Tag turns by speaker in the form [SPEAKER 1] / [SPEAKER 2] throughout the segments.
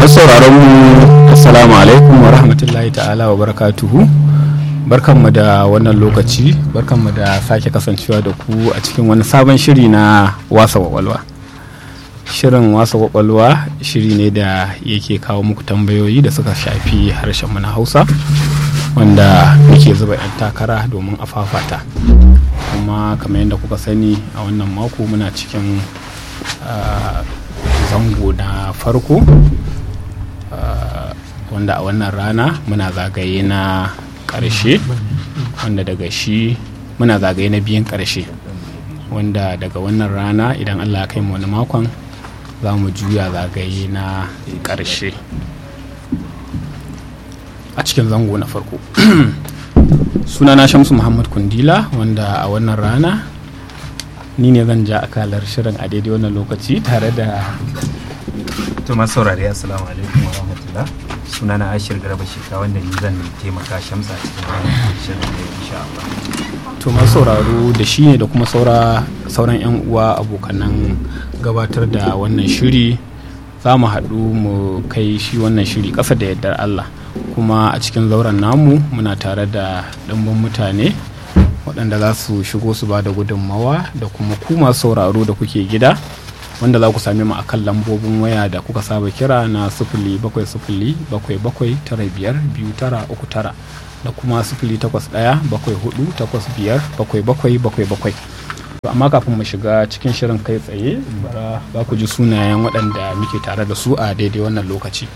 [SPEAKER 1] masu sauraron mu assalamu alaikum wa rahmatullahi ta'ala wa barakatuhu. Barkanmu da wannan lokaci, barkanmu da sake kasancewa da ku a cikin wani sabon shiri na wasa kwakwalwa. Shirin wasa kwakwalwa shiri ne da yake kawo muku tambayoyi da suka shafi harshen mu na Hausa, wanda muke zuba 'yan takara domin a fafata. Kuma kamar yadda kuka sani a wannan mako muna cikin zango na farko, wanda a wannan rana muna zagaye na ƙarshe, wanda daga shi muna zagaye na biyun ƙarshe, wanda daga wannan rana idan Allah ya kai mu wani makon za mu juya zagaye na ƙarshe a cikin zango na farko. Sunana Shamsu Muhammad Kundila, wanda a wannan rana ni ne zan ja akalar shirin a daidai wannan lokaci tare da
[SPEAKER 2] masu saurari. Assalamu alaikum wa rahmatullah. Sunana Ashir Garba Shika, wanda ni zan taimaka Shamsa a cikin wannan shirin da insha Allah.
[SPEAKER 1] To masu sauraro da shi ne da kuma sauran 'yan uwa abokanan gabatar da wannan shiri za mu haɗu mu kai shi wannan shiri ƙasa da yardar Allah. Kuma a cikin zauren namu muna tare da ɗimbin mutane waɗanda za su shigo su ba da gudunmawa, da kuma ku masu sauraro da kuke gida, wanda za ku same mu a kan lambobin waya da kuka saba kira na 07077595239 da kuma 08174857777. Amma kafin mu shiga cikin shirin kai tsaye, za ku ji sunayen waɗanda muke tare da su a daidai wannan lokaci.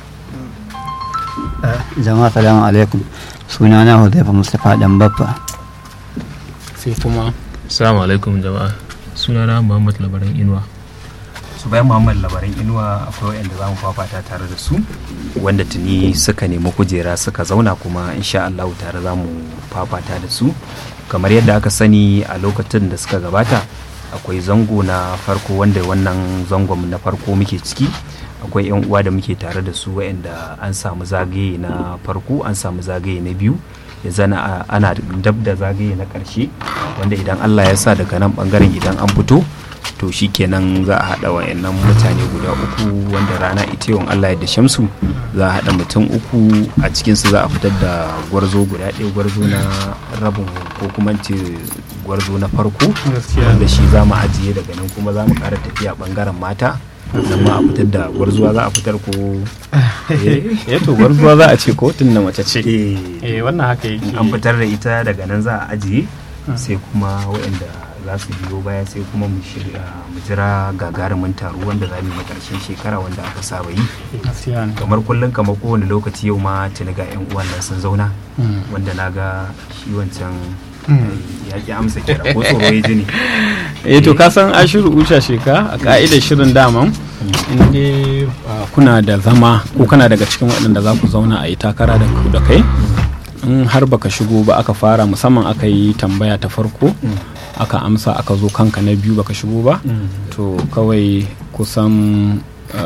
[SPEAKER 3] Jama'a salamu alaikum, sunana Hudaifa Mustapha Dan Baffa.
[SPEAKER 1] Sai kuma
[SPEAKER 4] assalamu alaikum jama'a, sunana Muhammad Labaran Inuwa.
[SPEAKER 2] Su bayan Muhammad Labaran Inuwa akwai wanda za mu fafata tare da su, wanda tuni suka nemi kujera suka zauna, kuma insha Allah tare za mu fafata da su. Kamar yadda aka sani a lokacin da suka gabata akwai zango na farko, wanda wannan zangon na farko muke ciki. Akwai 'yan uwa da muke tare da su waɗanda an samu zagaye na farko, an samu zagaye na biyu, ya zana ana dab da zagaye na ƙarshe, wanda idan Allah ya sa daga nan ɓangaren idan an fito to shi kenan za a haɗa wa'annan mutane guda uku, wanda rana ita yawan Allah ya da Shamsu za a haɗa mutum uku, a cikinsu za a fitar da gwarzo guda ɗaya, gwarzo na rabin ko kuma ce gwarzo na farko, wanda shi za mu ajiye. daga nan kuma za mu ƙara tafiya ɓangaren mata, zama a fitar da gwarzuwa za a fitar ko
[SPEAKER 1] to gwarzuwa za a ce ko tun da mace ce wannan haka yake.
[SPEAKER 2] An fitar da ita, daga nan za a ajiye, sai kuma waɗanda za su biyo baya, sai kuma mu jira gagarumin taro wanda za mu yi ƙarshen shekara wanda aka saba yi. Kamar kullum, kamar kowane lokaci, yau ma tuni ga 'yan uwan nan sun zauna, wanda na ga shi wancan ya ƙi amsa kira ko tsoro ya ji ne.
[SPEAKER 1] To ka san Ashiru Usha Sheka, a ka'idar shirin daman inda kuna da zama ko kana daga cikin waɗanda za ku zauna a yi takara da ku da kai, in har baka shigo ba aka fara, musamman aka yi tambaya ta farko aka amsa, aka zo kanka na biyu baka shigo ba, to kawai kusan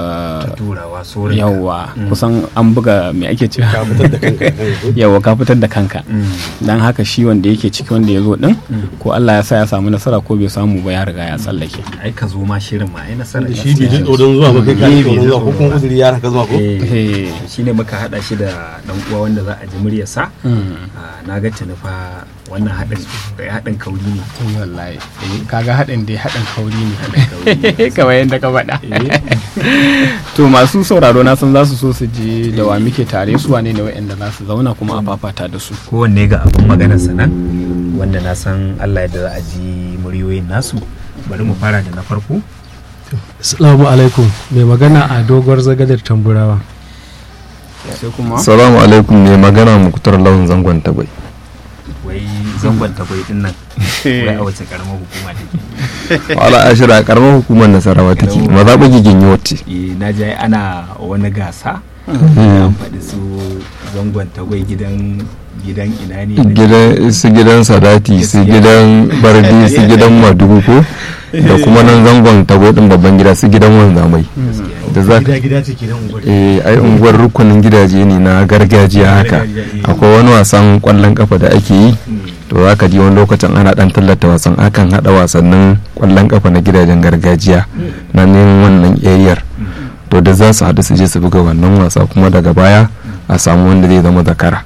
[SPEAKER 1] yawa kusan an buga mai ake ce yawa ka fitar da kanka. Dan haka shi wanda yake ciki, wanda ya zo din, ko Allah ya sa ya samu nasara ko bai samu ba, ya riga ya tsallake.
[SPEAKER 2] Ai ka zo ma shirin ma ai nasara
[SPEAKER 5] shi bai ji tsoron zuwa ba, kai ka ji tsoron zuwa ko kuma uzuri ya raka zuwa ko
[SPEAKER 2] shine muka hada shi da dan uwa wanda za a ji muryarsa. Na ga tunufa wannan haɗin kauri ne.
[SPEAKER 1] Wallahi kaga haɗin dai haɗin kauri ne kamar yadda ka faɗa. To masu sauraro na san za su so su ji da wa muke tare, su wane ne waɗanda za su zauna kuma a fafata da su.
[SPEAKER 2] Kowanne ga abin maganarsa nan, wanda na san Allah yadda za a ji muryoyin nasu. Bari mu fara da na farko.
[SPEAKER 5] Assalamu alaikum, mai magana a doguwar zagadar Tamburawa.
[SPEAKER 1] Sai kuma
[SPEAKER 6] assalamu alaikum, mai magana Muktar Lawan Zangon Tagwai.
[SPEAKER 2] Wai Zangon Tagwai din nan wai a wace karamar hukuma take?
[SPEAKER 6] Wala Ashira, karamar hukumar Nasarawa take, mazaɓa gigin yi wacce.
[SPEAKER 2] Na ji ana wani gasa, an faɗi su Zangon Tagwai gidan ina ne?
[SPEAKER 6] Gidan Sadati, su gidan Bardi, su gidan Madugu ko, da kuma nan Zangon Tagwai din babban gida, su gidan Wanzamai. Da za ka
[SPEAKER 5] gida ce kenan unguwar.
[SPEAKER 6] Ai unguwar rukunin gidaje ne na gargajiya haka. Akwai wani wasan kwallon kafa da ake yi, to za ka ji wani lokacin ana dan tallata wasan, akan hada wasannin kwallon kafa na gidajen gargajiya na neman wannan eriyar. to da za su haɗu su je su buga wannan wasa kuma daga baya a samu wanda zai zama zakara.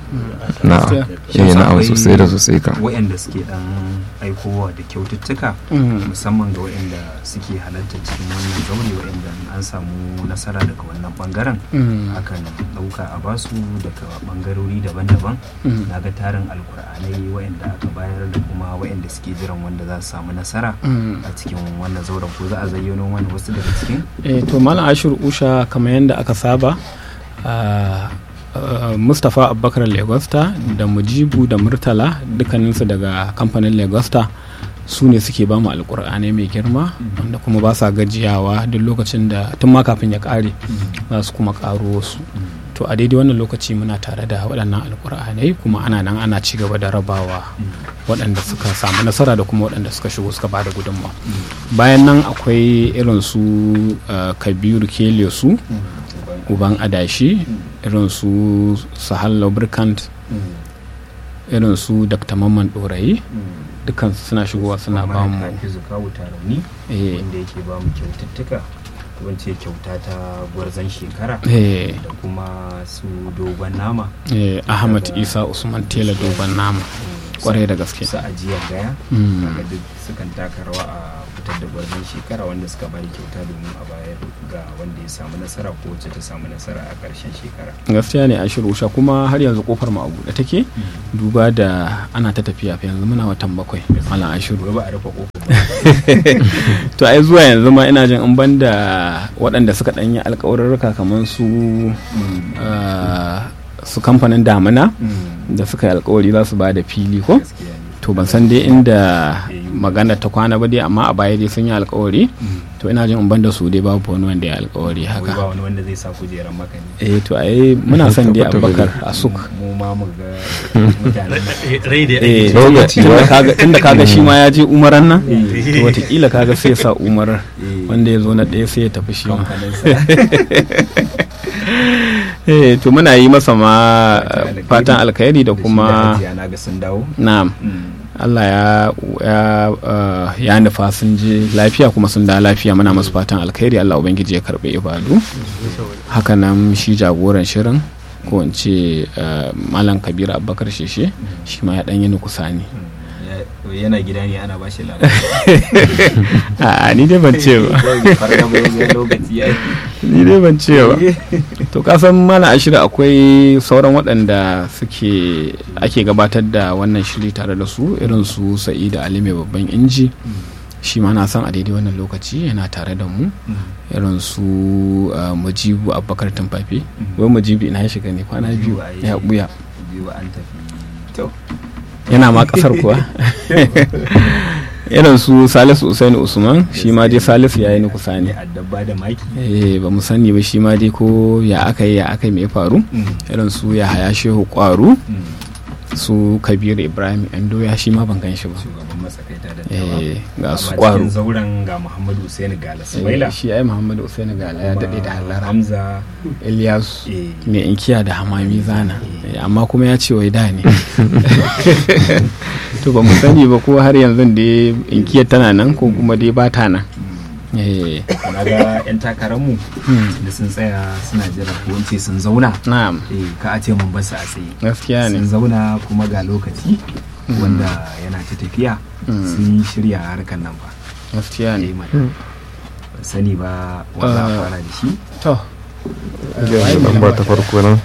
[SPEAKER 6] Na'am sosai da sosai ka.
[SPEAKER 2] Waɗanda suke dan aikowa da kyaututtuka musamman ga waɗanda suke halarta cikin wannan zaure, waɗanda an samu nasara daga wannan bangaren akan ɗauka a basu daga bangarori daban-daban. Na ga tarin alkur'anai waɗanda aka bayar da kuma waɗanda suke jiran wanda za su samu nasara a cikin wannan zauren, ko za a zayyano wani wasu daga cikin?
[SPEAKER 1] To Malam Ashir Usha, kamar yadda aka saba, Mustapha Abubakar Legosta da Mujibu da Murtala dukkaninsu daga kamfanin Legosta su ne suke ba mu alkur'anai mai girma, wanda kuma ba sa gajiyawa duk lokacin da tun ma kafin ya kare za su kuma karo wasu. To a daidai wannan lokaci muna tare da waɗannan alkur'anai, kuma ana nan ana ci gaba da rabawa waɗanda suka samu nasara da kuma waɗanda suka shigo suka ba da gudunmawa. Bayan nan akwai irin su Kabiru Kele su uban adashi, irin su Sahal Lubricant, irin su Dr. Mamman Dorayi, dukkan suna shigowa suna ba mu
[SPEAKER 2] wanda yake ba mu kyaututtuka, wance kyauta ta gwarzon shekara da kuma su dogon nama,
[SPEAKER 1] Ahmad Isa Usman Tela dogon nama, kwarai da gaske
[SPEAKER 2] su ajiyar gaya daga duk sukan taka rawa a fitar da gwarzon shekara wanda suka bari kyauta domin a bayar ga wanda ya samu nasara ko wacce ta samu nasara a ƙarshen shekara.
[SPEAKER 1] Gaskiya ne Ashir Usha, kuma har yanzu kofar mu a buɗe take, duba da ana ta tafiya fa yanzu muna watan 7 Malam Ashir.
[SPEAKER 2] Ba a rufe kofar
[SPEAKER 1] to ai zuwa yanzu ma ina jin in banda waɗanda suka ɗanyi alƙawarurruka kamar su kamfanin Damina da suka yi alƙawari za su ba da fili ko, to ban san dai inda magana ta kwana ba dai, amma a baya dai sun yi alƙawari. To ina jin in banda su dai babu wani wanda ya alƙawari haka.
[SPEAKER 2] Ba wani wanda zai sa kujeran maka ne.
[SPEAKER 1] To ai muna son dai Abubakar Asuk.
[SPEAKER 2] Mu ma mu ga mutanen
[SPEAKER 4] rai da
[SPEAKER 1] tunda kaga shi ma ya je umaran nan, to watakila kaga sai sa umar wanda ya zo na ɗaya sai ya tafi shi ma. To muna yi masa ma fatan alkhairi da kuma na'am, Allah ya nufa sun je lafiya kuma sun da lafiya, muna masu fatan alkhairi. Allah ubangiji ya karbe ibadu. Haka nan shi jagoran shirin ko in ce Malam Kabiru Abubakar Sheshe, shi ma ya dan yi kusa ne.
[SPEAKER 2] Yana gida ne ana bashi labari.
[SPEAKER 1] Ni dai ban ce ba. Ni dai ban ce ba. To kasan Malam Ashir akwai sauran waɗanda ake gabatar da wannan shiri tare da su, irin su Sa'ida Ali mai babban inji, shi ma na san a daidai wannan lokaci yana tare da mu, irin su Mujibu Abubakar Tumfafi. Wai Mujibu ina ya shiga ne kwana biyu ya buya. Yana ma kasar kuwa. Irin su Salisu Usaini Usman, shi ma dai Salisu ya yi ni kusa ne. Ba mu sani ba shi ma dai ko ya aka yi mai faru. Irin su ya haya Shehu Kwaru, su Kabiru Ibrahim Endoya, shi ma ban gan shi ba. Ga su Kwaru.
[SPEAKER 2] Zauren ga Muhammadu Usaini Gala Sumaila.
[SPEAKER 1] Shi ai Muhammadu Usaini Gala ya daɗe da halara.
[SPEAKER 2] Hamza
[SPEAKER 1] Ilyasu mai inkiya da Hamami Zana, amma kuma ya ce wai da ne. To ba mu sani ba ko har yanzu da inkiyar tana nan ko kuma dai ba ta nan.
[SPEAKER 2] Na ga 'yan takararmu da sun tsaya suna jira ko wance sun zauna.
[SPEAKER 1] Na'am.
[SPEAKER 2] Ka a ce mun basu a tsaye.
[SPEAKER 1] Gaskiya ne.
[SPEAKER 2] Sun zauna kuma ga lokaci wanda yana ta tafiya, sun shirya harkar nan ba.
[SPEAKER 1] Gaskiya ne.
[SPEAKER 2] Sani ba wanda a fara da shi.
[SPEAKER 1] To.
[SPEAKER 6] Ba ta farko nan.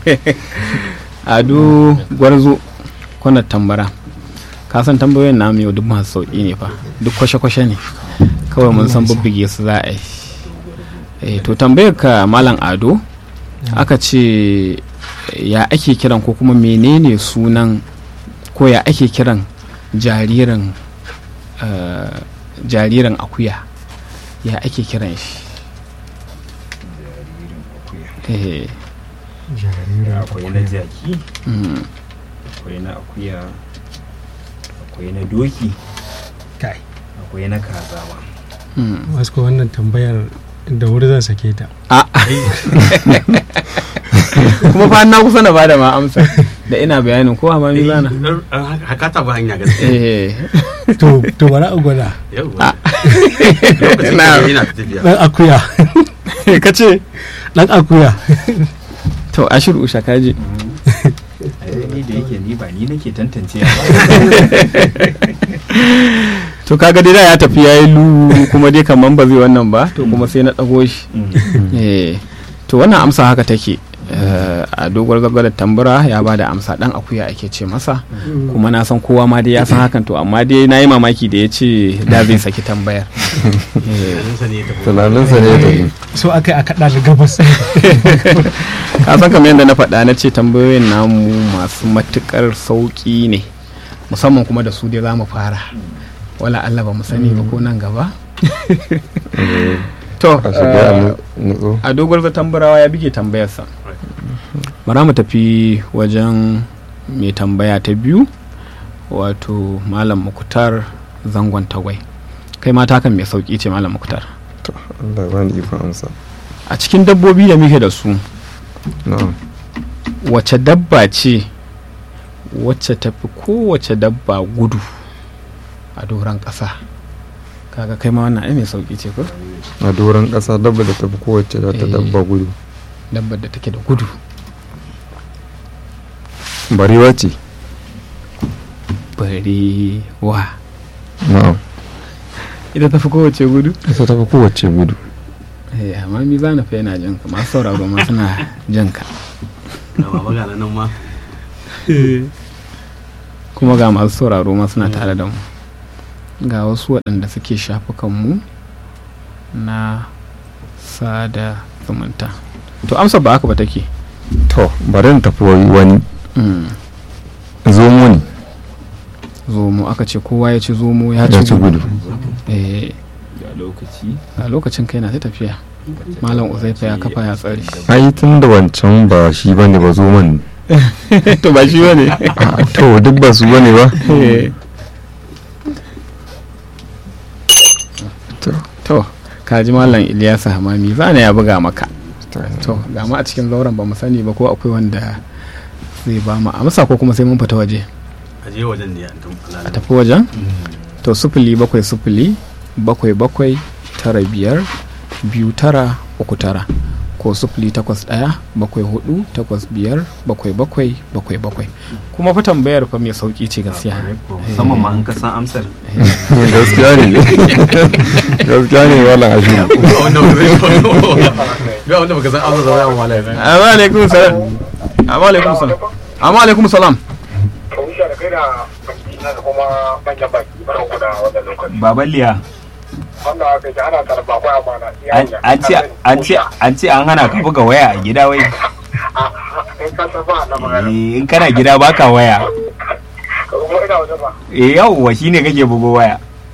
[SPEAKER 1] Ado Gwarzo kwanar tambara. Ka san tambayoyin namu yau duk masu sauƙi ne fa, duk kwashe-kwashe ne, kawai mun san bubbuge su za a yi. To tambayar ka Malam Ado, aka ce ya ake kiran ko kuma menene sunan ko ya ake kiran jaririn akuya, ya ake kiran shi?
[SPEAKER 2] Akwai na jaki, akwai na akuya, akwai na doki, akwai na kazawa.
[SPEAKER 5] Wasu ko wannan tambayar da wuri zan sake ta.
[SPEAKER 1] Kuma fa na kusa na bada ma amsa da ina bayanin ko ma mi zana.
[SPEAKER 4] Haka ta ba hanya gaskiya.
[SPEAKER 5] To bari a gwada.
[SPEAKER 4] Lokacin da ina tafiya.
[SPEAKER 5] Dan akuya.
[SPEAKER 1] ka ce
[SPEAKER 5] dan akuya.
[SPEAKER 1] to ashiru usha kaji
[SPEAKER 2] ni da yake ni ba ni nake tantance
[SPEAKER 1] to kaga dai da ya tafi yayi lu kuma dai kaman ba zai wannan ba to kuma sai na dago shi to wannan amsa haka take a doguwar gaggarar tambura ya bada amsa dan akuya ake ce masa kuma na san kowa ma dai ya san hakan to amma dai na yi mamaki da ya ce da zai saki tambayar
[SPEAKER 6] tunaninsa ne da
[SPEAKER 5] So aka yi a kaɗa da gabas.
[SPEAKER 1] ka san kamar yadda na faɗa na ce tambayoyin namu masu matukar sauƙi ne musamman kuma da su dai za mu fara wala Allah ba mu sani ba ko nan gaba to a doguwar tamburawa ya bige tambayarsa bara mu tafi wajen mai tambaya ta biyu wato malam mukutar zangon tagwai kai mata kan mai sauki ce malam mukutar
[SPEAKER 6] Allah ya bani ikon amsa
[SPEAKER 1] a cikin dabbobi da muke da su wace dabba ce wacce tafi kowace dabba gudu a doron ƙasa kaga kai ma wannan ai mai sauki ce ko
[SPEAKER 6] a doron ƙasa dabba da tafi kowace da ta dabba gudu
[SPEAKER 1] dabbar da take da gudu
[SPEAKER 6] barewa ce
[SPEAKER 1] barewa
[SPEAKER 6] na'am
[SPEAKER 1] ita tafi kowace gudu
[SPEAKER 6] ita tafi kowace gudu
[SPEAKER 1] amma mi za na fa yana jinka masu sauraro ma suna jinka kuma ga masu sauraro ma suna tare da mu ga wasu waɗanda suke shafukanmu na sada zumunta to amsa ba haka ba take
[SPEAKER 6] to bari na tafi wani zomo ne
[SPEAKER 1] zomo aka ce kowa ya ci zomo ya ci gudu a lokacin kai na ta tafiya malam uzaifa ya kafa ya tsari
[SPEAKER 6] ai tun da wancan ba shi bane ba zoman ne
[SPEAKER 1] to ba shi bane
[SPEAKER 6] to duk ba su bane ba
[SPEAKER 1] to kaji malam Ilyasu Hamami zana ya buga maka to ga ma a cikin zauren ba mu sani ba ko akwai wanda zai ba mu amsa ko kuma sai mun fita waje
[SPEAKER 7] a je wajen ne
[SPEAKER 1] a tafi wajen to 070 777 9 2 9 3 9 ko 081 74 85 77 77 kuma fa tambayar fa mai sauki ce gaskiya
[SPEAKER 2] musamman ma an ka san amsar
[SPEAKER 6] gaskiya ne gaskiya ne wala ashi
[SPEAKER 7] ga wanda baka san amsar da yawan wala
[SPEAKER 1] amma alaikum salam amma alaikum salam amma alaikum salam
[SPEAKER 2] baban liya an ce an hana ka buga waya a gida wai in kana gida baka waya yawwa shine kake bugo waya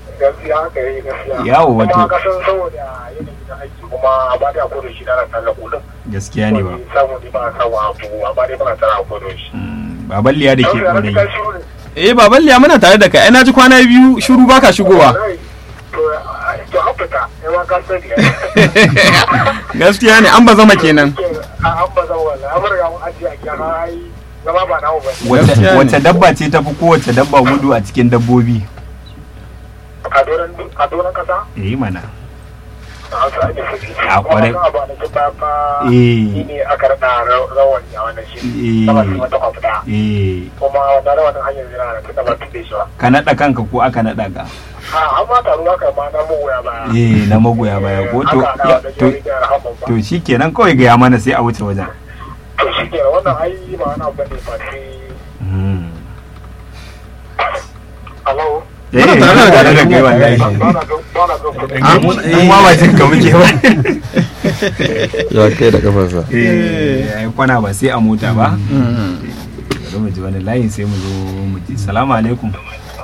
[SPEAKER 2] yawwa wato gaskiya ne ba baban liya da ke ƙorai baban liya muna tare da kai na ji kwana biyu shiru baka shigowa gaskiya ne an ba zama kenan wace dabba ce tafi kowace dabba gudu a cikin dabbobi
[SPEAKER 8] a doron kasa?
[SPEAKER 2] mana
[SPEAKER 8] a kwarai ne aka rada rawani a wannan shi sama su mata kwafta kuma wannan rawanin hanyar zira na tunda ba tuɗe shi ba
[SPEAKER 2] ka naɗa kanka ko aka naɗa ka
[SPEAKER 8] an ma taru haka ma na magoya baya
[SPEAKER 2] na magoya baya ko to shi kenan kawai gaya mana sai a wuce wajen
[SPEAKER 8] to shi kenan wannan ai ba wani abu ne ba sai hello
[SPEAKER 2] tare da kai wallahi ma ba jin ka muke ba
[SPEAKER 6] ya kai da kafarsa
[SPEAKER 2] ai kwana ba sai a mota ba bari mu ji wani layin sai mu zo mu ji salamu alaikum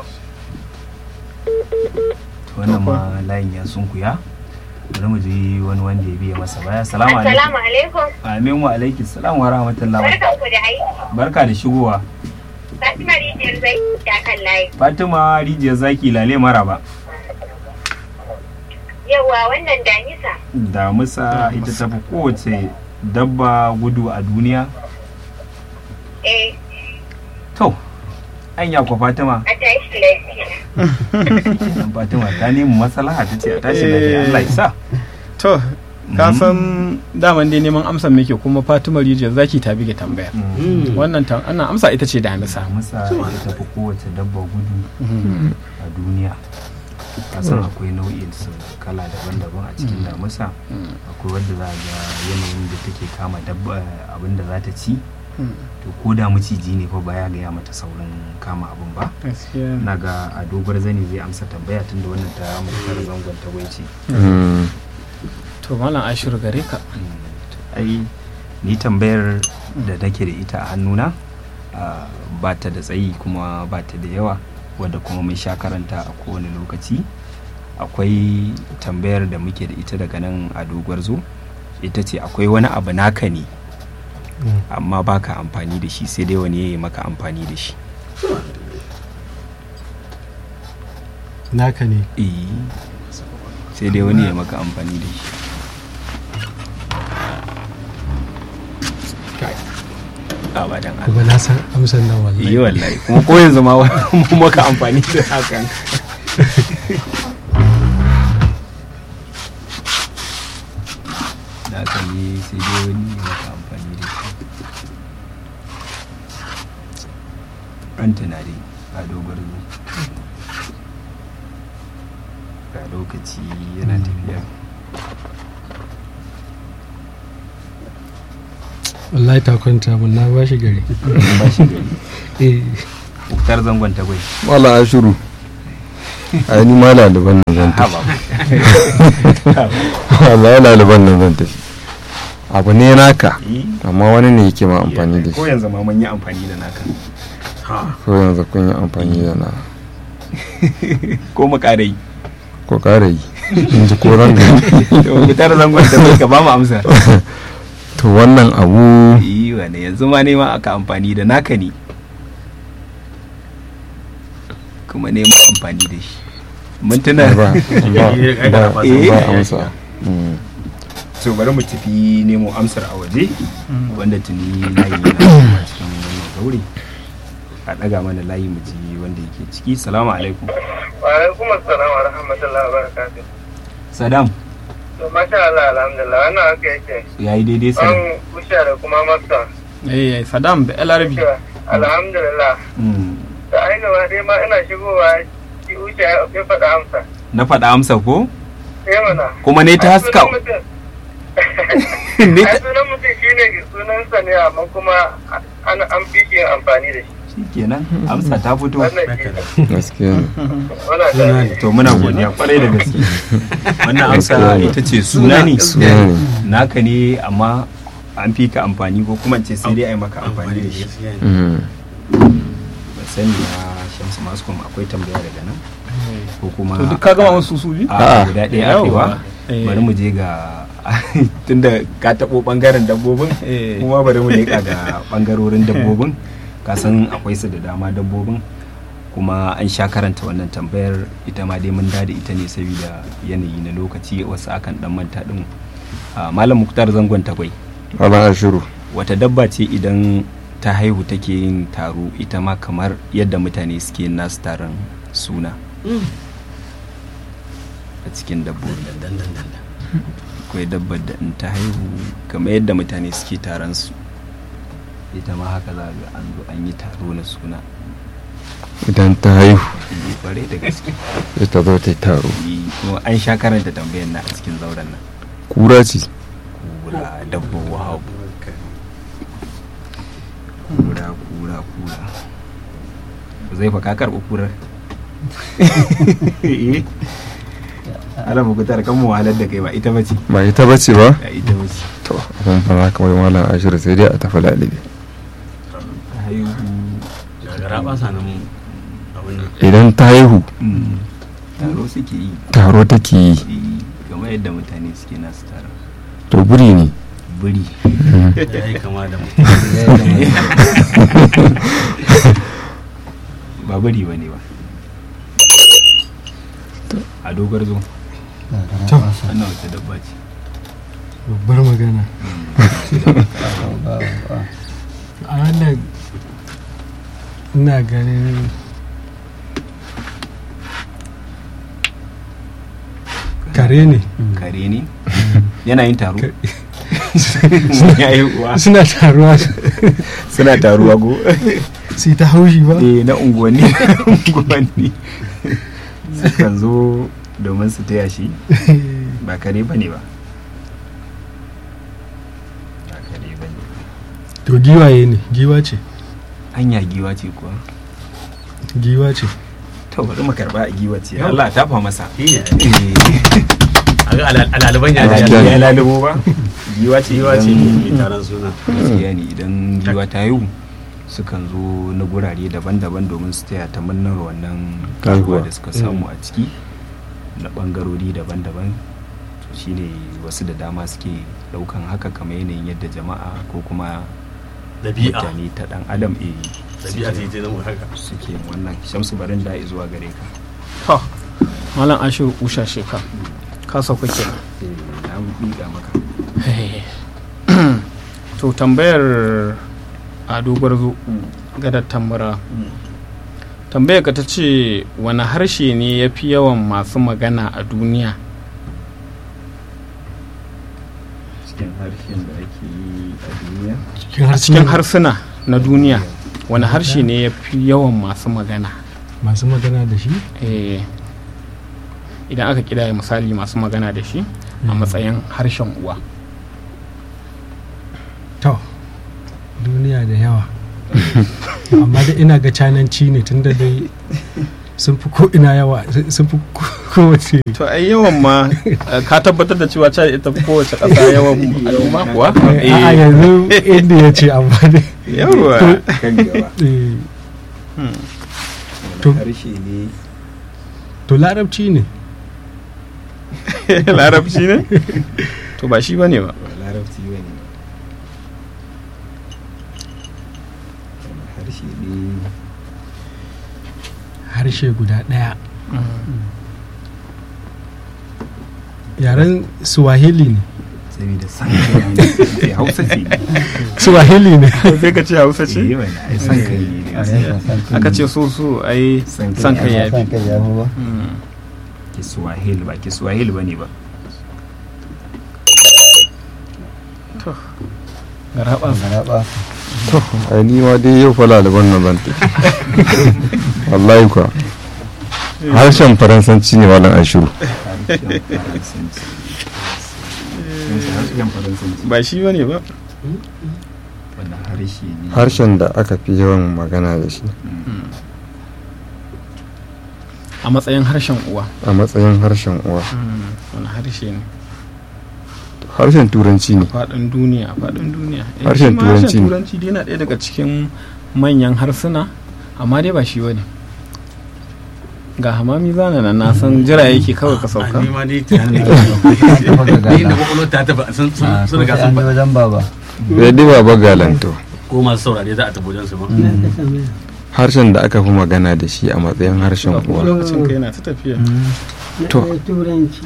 [SPEAKER 2] wannan ma layin ya sunkuya bari mu ji wani wanda ya biya masa baya salamu
[SPEAKER 9] alaikum
[SPEAKER 2] amin wa alaikum salam wa rahmatullahi barka da shigowa
[SPEAKER 9] Fatima Rijiyar Zaki ta kan layi.
[SPEAKER 2] Fatima Rijiyar Zaki lale maraba.
[SPEAKER 9] Yawa wannan damisa.
[SPEAKER 2] Damisa ita tafi kowace dabba gudu a duniya? To, anya kwa Fatima.
[SPEAKER 9] A tashi lafiya.
[SPEAKER 2] Fatima ta nemi maslaha ta ce a tashi lafiya Allah ya sa.
[SPEAKER 1] To, ka san daman dai neman amsar muke kuma Fatima Rijiyar Zaki ta bige tambaya. Wannan ana amsa ita ce damisa.
[SPEAKER 2] Damisa ita fi kowace dabba gudu a duniya. Kasan akwai nau'in su kala daban-daban a cikin damisa. Akwai wadda za ga yanayin da take kama dabba abin da za ta ci. To ko da maciji ne fa baya gaya mata saurin kama abin ba. Na ga a dogar zani zai amsa tambaya tunda wannan ta mutar zangon ta ce.
[SPEAKER 1] To malam Ashiru gare ka.
[SPEAKER 2] Ai ni tambayar da nake da ita a hannuna ba ta da tsayi kuma ba ta da yawa wadda kuma mun sha karanta a kowane lokaci. Akwai tambayar da muke da ita daga nan a dogar zo ita ce akwai wani abu naka ne amma baka amfani da shi sai dai wani ya yi maka amfani da shi.
[SPEAKER 5] Naka ne?
[SPEAKER 2] Sai dai wani ya maka amfani da shi. Abadan Allah.
[SPEAKER 5] Kuma na san amsar nan wallahi.
[SPEAKER 2] Yi wallahi kuma ko yanzu ma mun maka amfani da hakan. Naka ne sai dai wani ya maka amfani da shi. An tunari a dogaro ga lokaci yana tafiya.
[SPEAKER 5] Wallahi ta kwanta mun na bashi gari.
[SPEAKER 2] Bashi gari. Muktar zangon ta gwai.
[SPEAKER 6] Wala Ashiru. Ai ni ma laliban nan zan tafi. Wallahi laliban nan zan tafi. Abu ne naka amma wani ne yake ma amfani da shi.
[SPEAKER 2] Ko yanzu ma mun yi amfani da naka.
[SPEAKER 6] Ko yanzu kun yi amfani da na.
[SPEAKER 2] Ko mu ƙara yi.
[SPEAKER 6] Ko ƙara yi. In ji ko ran gani.
[SPEAKER 2] Muktar zangon ta gwai ka ba mu amsa.
[SPEAKER 6] To wannan abu
[SPEAKER 2] wane yanzu ma nema aka amfani da naka ne kuma nema amfani da shi mun tuna
[SPEAKER 6] ba amsa.
[SPEAKER 2] So bari mu tafi nemo amsar a waje wanda tuni layi na cikin wannan zaure a daga mana layi mu ji wanda yake ciki. Salamu alaikum.
[SPEAKER 8] Wa alaikum assalam wa rahmatullahi wa barakatuh.
[SPEAKER 2] Sadam.
[SPEAKER 8] Masha Allah, alhamdulillah, wannan haka yake.
[SPEAKER 2] Ya yi daidai sai.
[SPEAKER 8] An kusha da kuma masa.
[SPEAKER 1] Sadam da LRB.
[SPEAKER 8] Alhamdulillah. Da ainihin dai ma ina shigowa ki wuce ya faɗa amsa.
[SPEAKER 2] Na faɗa amsa ko?
[SPEAKER 8] Mana.
[SPEAKER 2] Kuma ne ta haska.
[SPEAKER 8] Sunan mutum shi ne sunansa ne amma kuma an fi shi amfani da shi.
[SPEAKER 2] Kenan amsa ta fito.
[SPEAKER 6] Gaskiya.
[SPEAKER 2] To muna godiya kwarai da gaske. Wannan amsa ita ce suna ne naka ne amma an fi ka amfani ko kuma ce sai dai a yi maka amfani da shi. Ba sani na Shamsu Maskom akwai tambaya daga nan ko kuma
[SPEAKER 1] to duk ka gama wasu su biyu?
[SPEAKER 2] A guda ɗaya akewa. Bari mu je ga tunda ka taɓo ɓangaren dabbobin kuma bari mu leƙa ga ɓangarorin dabbobin. Kasan akwai su da dama dabbobin kuma an sha karanta wannan tambayar ita ma dai mun dada ita ne saboda yanayi na lokaci wasu akan dan manta din. Malam Muktar zangon takwai.
[SPEAKER 6] Malam Ashiru.
[SPEAKER 2] Wata dabba ce idan ta haihu take yin taro ita ma kamar yadda mutane suke yin nasu taron suna a cikin dabbobi. Akwai dabbar da in ta haihu kamar yadda mutane suke taron su ita ma haka za ga an zo an yi taro na suna
[SPEAKER 6] idan ta haihu
[SPEAKER 2] bare da gaske
[SPEAKER 6] ita zo ta yi taro.
[SPEAKER 2] Kuma an sha karanta tambayar na a cikin zauren nan.
[SPEAKER 6] Kura ce.
[SPEAKER 2] Kura dabbo wahab. Kura zai fa ka karɓi kurar. Ala bukutar kan mu wahalar da kai ba ita bace.
[SPEAKER 6] Ba ita bace ba?
[SPEAKER 2] Ita bace.
[SPEAKER 6] To abin fara kawai Malam Ashiru sai dai a tafi lalibi. Idan ta haihu
[SPEAKER 2] taro suke yi.
[SPEAKER 6] Taro take yi.
[SPEAKER 2] Kamar yadda mutane suke nasu taro.
[SPEAKER 6] To buri ne.
[SPEAKER 2] Buri.
[SPEAKER 7] Ya yi kama da mutum.
[SPEAKER 2] Ba buri ba ne ba. A dogar zo. Wannan wata dabba ce.
[SPEAKER 5] Babbar magana. A wannan ina ganin kare ne.
[SPEAKER 2] Kare ne? yana yin taro
[SPEAKER 5] suna taruwa
[SPEAKER 2] suna taruwa go
[SPEAKER 5] sai ta haushi ba
[SPEAKER 2] na unguwanni sukan zo domin su taya shi ba kare ba ne ba
[SPEAKER 5] to giwaye ne giwa ce
[SPEAKER 2] hanya giwa ce kuwa
[SPEAKER 5] giwa ce
[SPEAKER 2] to bari mu karba a giwa ce Allah ta fa masa
[SPEAKER 7] a ga alaliban ya
[SPEAKER 2] lalubo ba giwa ce
[SPEAKER 7] taron suna
[SPEAKER 2] gaskiya ne idan giwa ta yiwu sukan zo na gurare daban-daban domin su taya ta murnar wannan karuwa da suka samu a ciki na bangarori daban-daban to shine wasu da dama suke daukan haka kamar yanayin yadda jama'a ko kuma mutane ta dan adam
[SPEAKER 7] dabi'a ce nan haka
[SPEAKER 2] suke wannan. Shamsu barin da zuwa gare ka.
[SPEAKER 1] To malam Ashiru Usha Sheka ka sauka kenan
[SPEAKER 2] na biga maka
[SPEAKER 1] to tambayar Ado Gwarzo gadar tambara tambayar ka ta ce wani harshe ne ya fi yawan masu magana a duniya?
[SPEAKER 2] cikin harshen da ake yi a duniya
[SPEAKER 1] cikin harsuna na duniya wani harshe ne ya fi yawan masu magana
[SPEAKER 5] da shi
[SPEAKER 1] idan aka kidaya misali masu magana da shi a matsayin harshen uwa.
[SPEAKER 5] To duniya da yawa amma da ina ga cananci ne tunda dai sun fi ko ina yawa sun fi kowace.
[SPEAKER 1] To ai yawan ma ka tabbatar da cewa ta ita fi kowace ƙasa yawan al'umma kuwa?
[SPEAKER 5] A yanzu inda ya ce amma dai
[SPEAKER 1] yawa
[SPEAKER 2] kan gaba
[SPEAKER 5] to
[SPEAKER 2] harshe ne
[SPEAKER 5] to larabci ne
[SPEAKER 1] larabci ne to ba shi bane ba
[SPEAKER 2] larabci bane harshe ne
[SPEAKER 5] harshe guda ɗaya yaren swahili ne
[SPEAKER 2] saboda san kai hausa ce
[SPEAKER 5] swahili ne
[SPEAKER 1] sai ka ce hausa ce
[SPEAKER 2] ai san kai ne
[SPEAKER 1] aka ce so ai san kai ya fi
[SPEAKER 3] ba
[SPEAKER 2] Kiswahili ba Kiswahili bane ba
[SPEAKER 1] to garaba
[SPEAKER 6] to ai ni ma dai yau fa laliban nan zan ta wallahi kuwa harshen faransanci ne malam Ashiru
[SPEAKER 1] ba shi bane ba
[SPEAKER 2] wannan harshe ne
[SPEAKER 6] harshen da aka fi yawan magana da shi
[SPEAKER 1] a matsayin harshen uwa
[SPEAKER 6] a matsayin harshen uwa
[SPEAKER 1] wani harshe ne
[SPEAKER 6] harshen turanci ne
[SPEAKER 1] faɗin duniya
[SPEAKER 6] harshen turanci ne
[SPEAKER 1] turanci dai yana ɗaya daga cikin manyan harsuna amma dai ba shi bane ga hamami zana nan na san jira yake kawai ka sauka
[SPEAKER 7] ni ma dai tunanin da kwakwalwar ta taba sun riga sun faɗa
[SPEAKER 3] wajen baba
[SPEAKER 6] bai dai baba galanto
[SPEAKER 7] ko masu saurare za a tafi wajen su ma
[SPEAKER 6] harshen da aka fi magana da shi a matsayin harshen uwa
[SPEAKER 1] lokacin kai na ta tafiya
[SPEAKER 6] to
[SPEAKER 3] turanci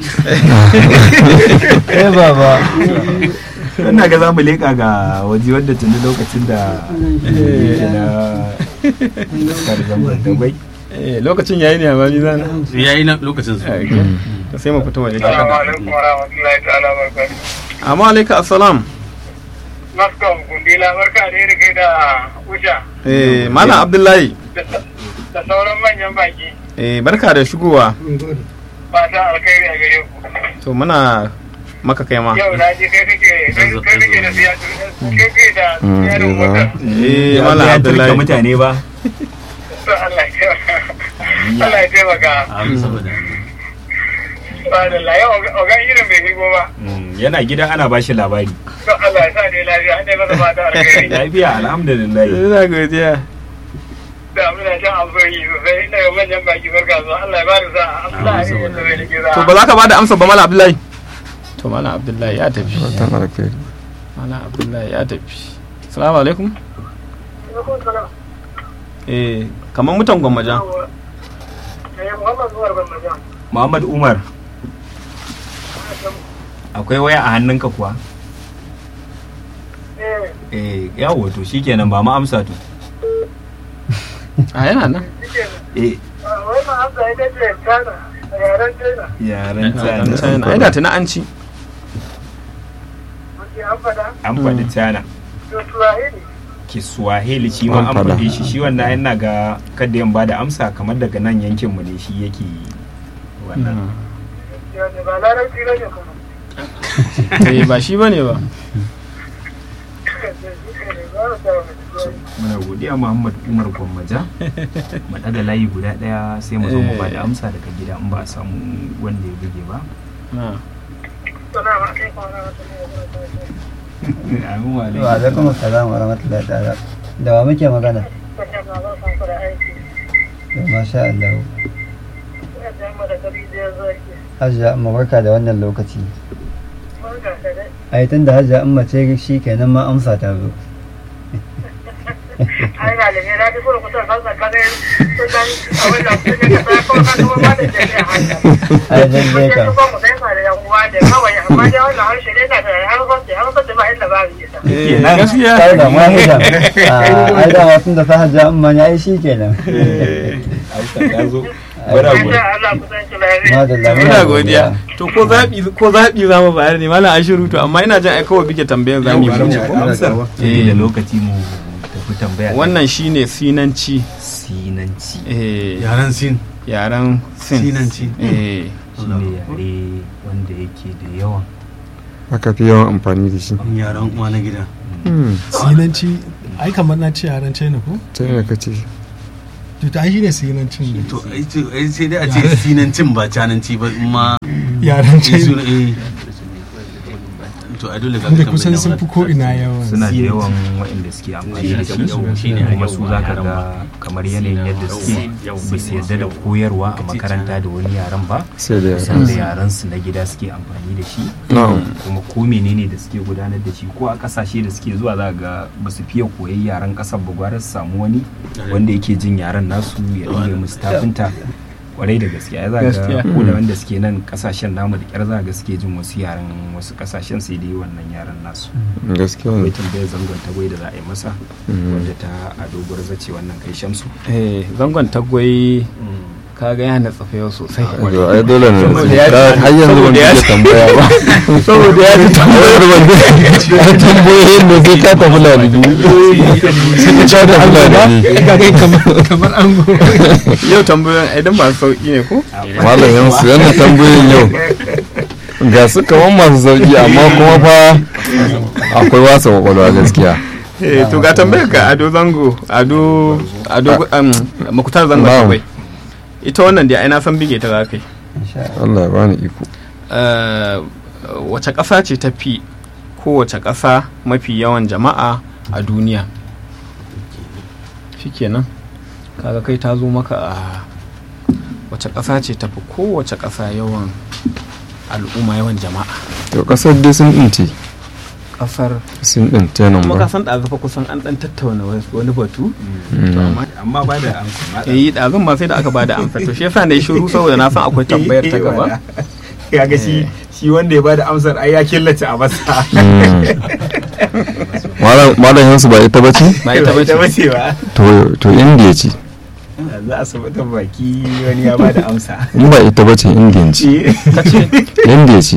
[SPEAKER 3] baba
[SPEAKER 2] ina ga za mu leƙa ga waje wadda tuni lokacin da yake na karzan bai
[SPEAKER 1] lokacin yayi ne amma ni zana
[SPEAKER 7] yayi na lokacin su
[SPEAKER 1] sai mu fita waje
[SPEAKER 8] Assalamu alaikum wa rahmatullahi ta'ala wa barakatuh.
[SPEAKER 1] amma alaikum assalam
[SPEAKER 8] Naskom Gundila barka da kai da Usha.
[SPEAKER 1] Malam Abdullahi
[SPEAKER 8] Da sauran manyan baki.
[SPEAKER 1] Barka da shigowa.
[SPEAKER 8] Fata alkhairi a gare ku.
[SPEAKER 1] To muna maka kai ma.
[SPEAKER 8] Yau na ji kai kake da siyasa. Kai kake da yaron mota.
[SPEAKER 1] Malam Abdullahi.
[SPEAKER 2] Ya mutane ba.
[SPEAKER 8] Allah ya taimaka.
[SPEAKER 7] amin saboda
[SPEAKER 8] Fadalla yau ogan irin bai higo ba.
[SPEAKER 2] Yana gida ana bashi labari.
[SPEAKER 8] To Allah ya sa dai lafiya, an dai masa fata alkhairi.
[SPEAKER 2] Lafiya alhamdulillah.
[SPEAKER 1] Ina godiya.
[SPEAKER 8] Da muna shan alfahari sosai, ina yau manyan baki barka zuwa. Allah ya bada sa'a. Allah ya yi da zai rike za.
[SPEAKER 1] To ba za ka bada amsa ba Malam Abdullahi. To Malam Abdullahi ya tafi.
[SPEAKER 6] watan alkhairi
[SPEAKER 1] Malam Abdullahi ya tafi. Assalamu alaikum. Kamar mutan Gwammaja.
[SPEAKER 2] Muhammad Umar. Akwai waya a hannunka kuwa? Yawo to shikenan ba mu amsa to.
[SPEAKER 1] A yana nan.
[SPEAKER 2] Yaren China.
[SPEAKER 1] China. Ai da tuna an ci.
[SPEAKER 2] an faɗi China. Kiswahili shi ma an faɗi shi wannan yana ga kada yan bada amsa kamar daga nan yankin mu ne shi yake wannan.
[SPEAKER 1] Ba shi bane ba.
[SPEAKER 2] Muna godiya Muhammad Umar Gwammaja. Mu daga layi guda daya sai mu zo mu bada amsa daga gida in ba a samu wanda ya buge ba.
[SPEAKER 3] Wa alaikum assalam wa rahmatullahi ta'ala. Da wa muke magana? Masha Allah. Hajja amma barka da wannan lokaci. Ai tunda Hajja amma ce shi kenan ma amsa ta zo. Ai dan dai ka.
[SPEAKER 1] Gaskiya.
[SPEAKER 3] Ai da ma hijab. Ai da ma tunda sa Hajja amma ne ai shi kenan.
[SPEAKER 1] Muna godiya. To ko zaɓi za mu bayar ne malam Ashiru to amma ina jin ai kawai bige tambayar za mu yi mu
[SPEAKER 2] da lokaci mu tafi tambaya.
[SPEAKER 1] Wannan shine sinanci.
[SPEAKER 7] Yaran sin.
[SPEAKER 1] Yaran sin.
[SPEAKER 7] Sinanci.
[SPEAKER 2] Shine yare wanda yake da yawan.
[SPEAKER 6] Aka fi yawan amfani da shi.
[SPEAKER 7] Yaran uwa na gida.
[SPEAKER 5] Sinanci ai kamar na ce yaran China ko?
[SPEAKER 6] China ka ce.
[SPEAKER 5] To ta shi ne sinancin ne.
[SPEAKER 7] To ai sai dai a ce sinancin ba cananci ba ma
[SPEAKER 5] yaran China.
[SPEAKER 7] To a dole
[SPEAKER 5] da kusan sun fi ko ina yawan.
[SPEAKER 2] Suna da yawan waɗanda suke amfani da shi kuma su za ka ga kamar yanayin yadda suke ba su yarda da koyarwa a makaranta da wani yaran ba
[SPEAKER 6] Sai da
[SPEAKER 2] san da yaran su na gida suke amfani da shi kuma ko menene da suke gudanar da shi ko a kasashe da suke zuwa za ga ba su fiye koyi yaran kasar ba gwara su samu wani wanda yake jin yaran nasu ya dinga musu tafinta kwarai da gaskiya za ga ko da wanda suke nan kasashen namu da kyar za ga suke jin wasu yaran wasu kasashen sai dai wannan yaran nasu
[SPEAKER 6] gaskiya
[SPEAKER 2] akwai tambayar zangon tagwai da za a yi masa wanda ta a doguwar zace wannan kai Shamsu
[SPEAKER 1] zangon tagwai kaga yana tsafe yau sosai
[SPEAKER 6] ai dole ne har yanzu ban iya tambaya ba
[SPEAKER 1] saboda ya ji
[SPEAKER 6] tambayar wanda tambayoyin da sai ka tafi lalibi sai ka tafi lalibi
[SPEAKER 5] Kaga kamar an
[SPEAKER 1] yau tambayoyin idan masu sauki ne ko
[SPEAKER 6] malam yansu yana tambayoyin yau ga su kaman masu sauki amma kuma fa akwai wasa kwakwalwa gaskiya
[SPEAKER 1] to ga tambayar ka ado makutar zango tagwai ita wannan dai na san bige ta za kai
[SPEAKER 6] Allah ya bani iko
[SPEAKER 1] wace ƙasa ce ta fi kowace ƙasa mafi yawan jama'a a duniya shikenan kaga kai ta zo maka a wace ƙasa ce ta fi kowace ƙasa yawan al'umma yawan jama'a
[SPEAKER 6] to ƙasar dai sun ɗince
[SPEAKER 1] ƙasar
[SPEAKER 6] sun ɗince nan
[SPEAKER 1] kuma
[SPEAKER 6] ba
[SPEAKER 1] ka san ɗazu kusan an ɗan tattauna wani batu
[SPEAKER 2] amma ba da amsa
[SPEAKER 1] ɗazun ma sai da aka ba da amsa to shi yasa na yi shiru saboda na san akwai tambayar ta gaba
[SPEAKER 2] kaga shi wanda ya ba da amsar ai ya killace a masa
[SPEAKER 6] malam yansu ba ita bace
[SPEAKER 1] ba ita bace
[SPEAKER 2] ba
[SPEAKER 6] to indiya ce
[SPEAKER 2] za a saba baki wani ya ba da amsa
[SPEAKER 6] in ba ita bace indiyan ce indiya ce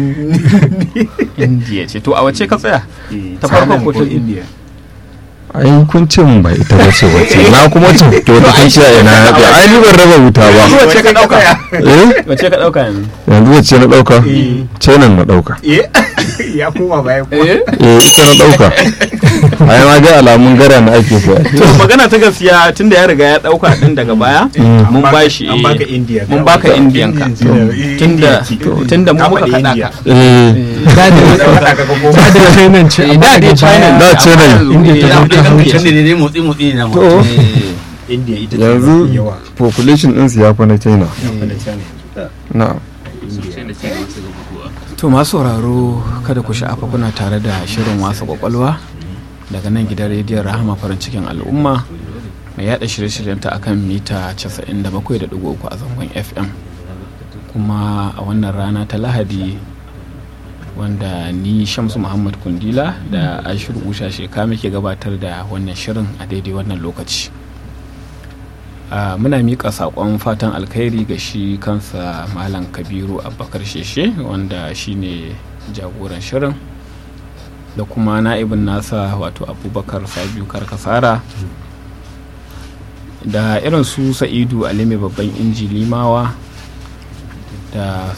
[SPEAKER 1] indiya ce to a wace ka tsaya ta farko ko ta indiya
[SPEAKER 6] ai kun ce mun ba ita bace na kuma ce to ta kun ce ina ya ga ai ni ban raba wuta ba
[SPEAKER 1] wace ka dauka wace ka dauka
[SPEAKER 6] yanzu wace na dauka China na dauka
[SPEAKER 2] ya koma baya ko
[SPEAKER 6] ita na dauka ai ma ga alamun gara na ake fa
[SPEAKER 1] to magana ta gaskiya tunda ya riga ya dauka din daga baya mun bashi mun baka indiyan ka tunda mu muka kada ka da China ce da China
[SPEAKER 6] da China
[SPEAKER 2] India ita ce
[SPEAKER 6] yanzu population din su ya fa na China na
[SPEAKER 1] to masu sauraro kada ku sha'afa kuna tare da shirin wasa kwakwalwa daga nan gidan rediyon Rahama farin cikin al'umma mai yada shirye-shiryenta akan mita 97.3 a zangon FM kuma a wannan rana ta Lahadi wanda ni Shamsu Muhammad Kundila da Ashiru Usha Sheka muke gabatar da wannan shirin a daidai wannan lokaci. Muna miƙa saƙon fatan alkhairi ga shi kansa Malam Kabiru Abubakar Sheshe wanda shine jagoran shirin da kuma na'ibin nasa wato abubakar sabiu karkasara, da irin su sa'idu alime babban inji limawa, da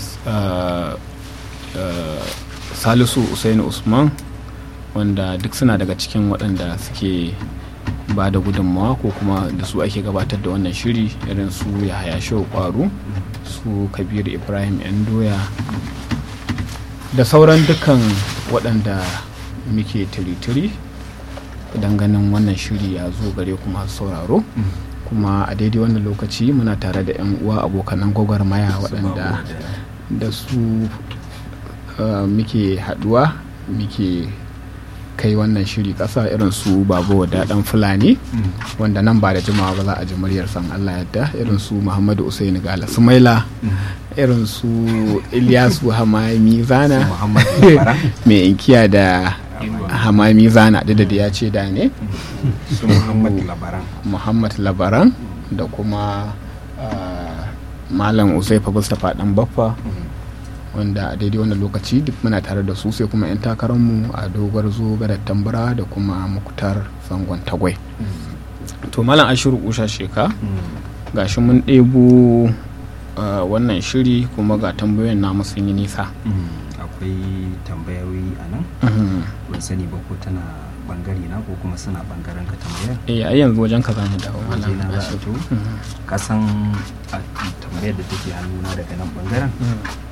[SPEAKER 1] salisu usaini usman, wanda duk suna daga cikin waɗanda suke ba da gudunmawa ko kuma da su ake gabatar da wannan shiri, irin su yahaya shehu kwaru, su kabiru ibrahim yan doya, da sauran dukkan waɗanda muke tiri-tiri don ganin wannan shiri ya zo gare kuma sauraro. Kuma a daidai wannan lokaci muna tare da 'yan uwa abokanan gwagwarmaya waɗanda da su muke haɗuwa muke kai wannan shiri ƙasa, irin su babu wada ɗan fulani wanda nan ba da jimawa ba za a ji muryar san Allah yadda, irin su Muhammadu Usaini Gala Sumaila, irin su Ilyasu Hamami Zana mai inkiya da Hamami Zana da ya ce da ne,
[SPEAKER 2] su
[SPEAKER 1] Muhammad Labaran da kuma Malam Usaifa Mustapha Dan Baffa, wanda a daidai wannan lokaci duk muna tare da su, sai kuma 'yan takararmu a dogar zo gadar tambura da kuma mukutar zangon tagwai. To Malam Ashiru Usha Sheka, gashi mun ɗebo wannan shiri kuma ga tambayoyin namu sun yi nisa.
[SPEAKER 2] Akwai tambayoyi a nan, ban sani ba ko tana bangare na ko kuma suna bangaren ka tambayar.
[SPEAKER 1] A yanzu wajen ka zamu dawo.
[SPEAKER 2] Waje na za a to kasan tambayar da take hannuna daga nan bangaren